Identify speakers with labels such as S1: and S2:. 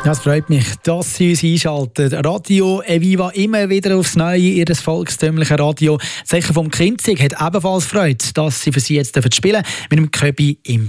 S1: Ja, es freut mich, dass Sie uns einschalten. Radio Eviva immer wieder aufs Neue, Ihr volkstümliches Radio. Das Zeichen vom Kinzig hat ebenfalls Freude, dass Sie für Sie jetzt spielen dürfen mit dem Köbi im